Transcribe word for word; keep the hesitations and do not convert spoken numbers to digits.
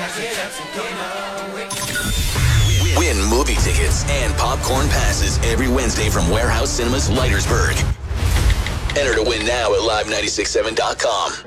Win movie tickets and popcorn passes every Wednesday from Warehouse Cinemas, Leitersburg. Enter to win now at live nine six seven dot com.